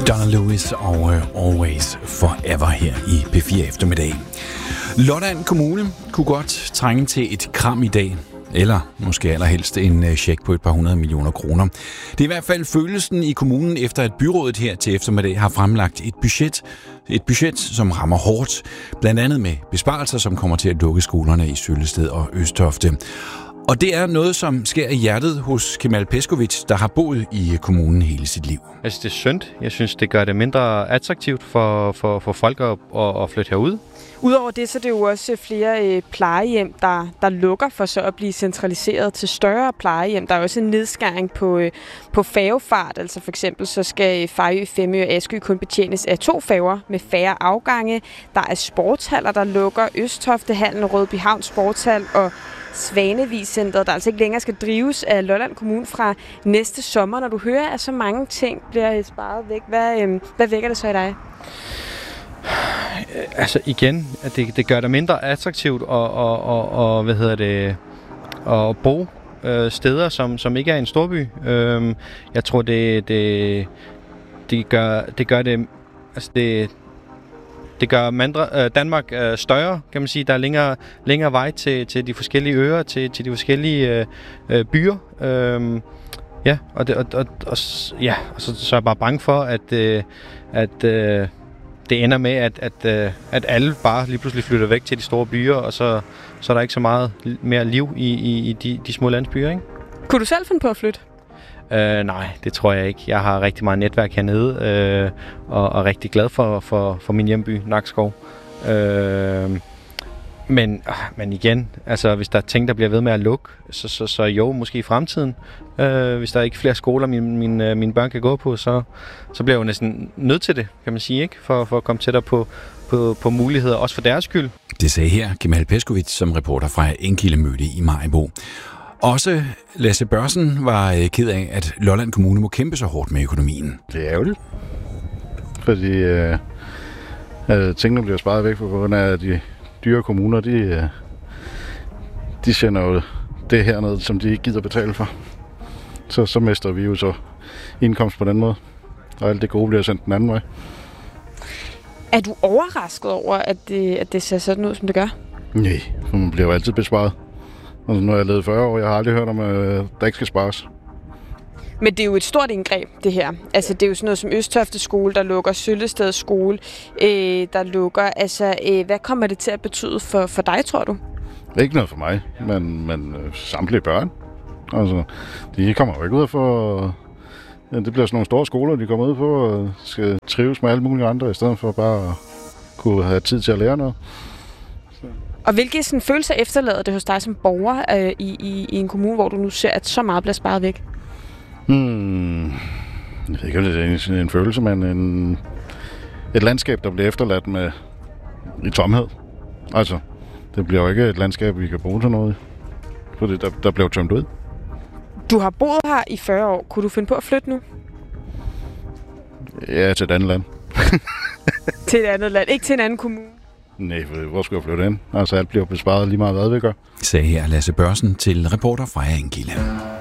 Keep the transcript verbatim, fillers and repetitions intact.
Donna Lewis og uh, Always Forever her i P fire eftermiddag. Lolland Kommune kunne godt trænge til et kram i dag. Eller måske allerhelst en check på et par hundrede millioner kroner. Det er i hvert fald følelsen i kommunen, efter at byrådet her til eftermiddag har fremlagt et budget. Et budget, som rammer hårdt. Blandt andet med besparelser, som kommer til at lukke skolerne i Søllested og Østofte. Og det er noget, som sker i hjertet hos Kemal Peskovic, der har boet i kommunen hele sit liv. Jeg synes, det er synd. Jeg synes, det gør det mindre attraktivt for, for, for folk at, at, at flytte herud. Udover det, så er det jo også flere øh, plejehjem, der, der lukker for så at blive centraliseret til større plejehjem. Der er også en nedskæring på, øh, på færgefart. Altså for eksempel så skal Fejø, Femø og Askø kun betjenes af to færger med færre afgange. Der er sportshaller, der lukker. Østoftehallen, Rødbyhavn Sportshal og Svanevig-centret, der altså ikke længere skal drives af Lolland Kommune fra næste sommer. Når du hører, at så mange ting bliver sparet væk, hvad, øh, hvad vækker det så i dig? Altså igen, at det, det gør det mindre attraktivt at, og, og, og, hvad hedder det, at bo øh, steder, som, som ikke er en storby. Øhm, jeg tror, det, det, det, gør, det gør det, altså det, det gør mindre, øh, Danmark øh, større, kan man sige. Der er længere, længere vej til, til de forskellige øer, til, til de forskellige øh, byer. Øhm, ja, og, det, og, og, og, ja, og så, så er jeg bare bange for, at, øh, at øh, det ender med, at, at, at alle bare lige pludselig flytter væk til de store byer, og så, så er der ikke så meget mere liv i, i, i de, de små landsbyer, ikke? Kunne du selv finde på at flytte? Øh, nej, det tror jeg ikke. Jeg har rigtig meget netværk hernede, øh, og er rigtig glad for, for, for min hjemby, Nakskov. Øh, men, men igen, altså, hvis der er ting, der bliver ved med at lukke, så, så, så jo, måske i fremtiden. Øh, hvis der er ikke flere skoler, mine, mine, mine børn kan gå på, så, så bliver jeg jo næsten nødt til det, kan man sige, ikke? For, for at komme tættere på, på, på muligheder, også for deres skyld. Det sagde her Kemal Peskovic som reporter fra Enkilde-møde i Maribo. Også Lasse Børsen var ked af, at Lolland Kommune må kæmpe så hårdt med økonomien. Det er ærgerligt, fordi øh, øh, tingene bliver sparet væk på grund af de dyre kommuner, de, øh, de sender jo det hernede, som de ikke gider betale for. Så, så mister vi jo så indkomst på den måde, og alt det gode bliver sendt den anden vej. Er du overrasket over, at det, at det ser sådan ud, som det gør? Nej, for man bliver jo altid besparet. Altså, nu har jeg levet fyrre år, jeg har aldrig hørt om, at der ikke skal spares. Men det er jo et stort indgreb, det her. Altså, det er jo sådan noget som Østofte skole, der lukker, Søllested skole, øh, der lukker. Altså, øh, hvad kommer det til at betyde for, for dig, tror du? Ikke noget for mig, men, men øh, samtlige børn. Altså, de kommer jo ikke ud for... Ja, det bliver sådan nogle store skoler, de kommer ud på og skal trives med alle mulige andre, i stedet for bare at kunne have tid til at lære noget. Så. Og hvilke sådan, følelser efterlader det hos dig som borger øh, i, i, i en kommune, hvor du nu ser, at så meget bliver sparet væk? Hmm, jeg ved ikke, om det er en, en følelse, men en, et landskab, der bliver efterladt med i tomhed. Altså, det bliver jo ikke et landskab, vi kan bruge til noget, fordi der, der bliver tømt ud. Du har boet her i fyrre år. Kunne du finde på at flytte nu? Ja, til et andet land. Til et andet land. Ikke til en anden kommune? Nej, for hvor skulle jeg flytte ind? Altså, alt bliver besparet lige meget, hvad vi gør. Sagde her Lasse Børsen til reporter fra Enkilde.